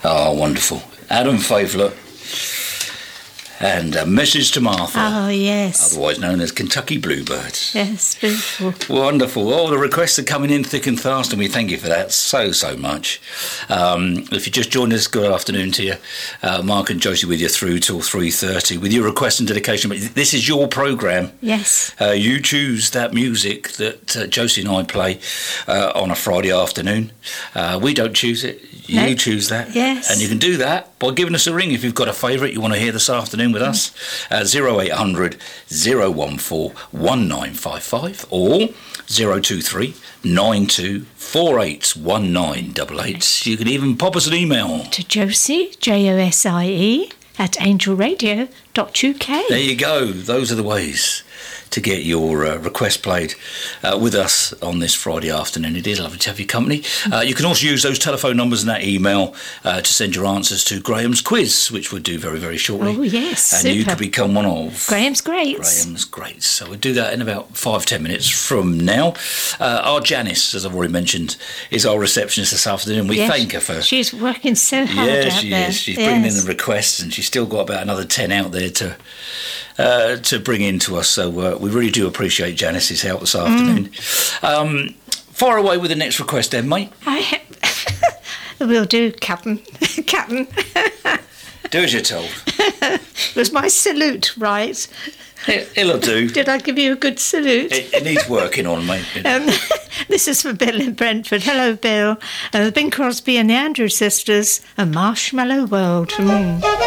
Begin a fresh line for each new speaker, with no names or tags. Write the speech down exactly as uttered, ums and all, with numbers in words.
Oh, wonderful. Adam Favourite. And A Message to Martha.
Oh, yes.
Otherwise known as Kentucky Bluebirds.
Yes, beautiful.
Wonderful. Oh, the requests are coming in thick and fast, and we thank you for that so, so much. Um, if you just joined us, good afternoon to you. Uh, Mark and Josie with you through till three thirty with your request and dedication. But this is your programme.
Yes.
Uh, you choose that music that uh, Josie and I play uh, on a Friday afternoon. Uh, we don't choose it. You
no.
choose that.
Yes.
And you can do that by giving us a ring if you've got a favourite you want to hear this afternoon with us. Uh, zero eight hundred, zero one four, one nine five five or zero two three, nine two four eight, one nine eight eight. You can even pop us an email.
To Josie, J O S I E, at angel radio dot U K.
There you go. Those are the ways to get your uh, request played uh, with us on this Friday afternoon. It is lovely to have your company. Uh, you can also use those telephone numbers and that email uh, to send your answers to Graham's quiz, which we'll do very, very shortly.
Oh, yes,
And
super.
you could become one of
Graham's Greats.
Graham's Greats. So we'll do that in about five, ten minutes from now. Uh, our Janice, as I've already mentioned, is our receptionist this afternoon. We
Yes,
thank her for...
She's working so hard
Yeah,
out
she
there.
is. She's
yes.
bringing in the requests, and she's still got about another ten out there to uh, to bring in to us. So uh, we really do appreciate Janice's help this afternoon. Mm. Um, far away with the next request then, mate.
I will do, Captain. Captain.
Do as you're told.
Was my salute right?
It, it'll do.
Did I give you a good salute?
It, it needs working on, mate.
Um, this is for Bill in Brentford. Hello, Bill. Uh, the Bing Crosby and the Andrews Sisters, A Marshmallow World. Mm.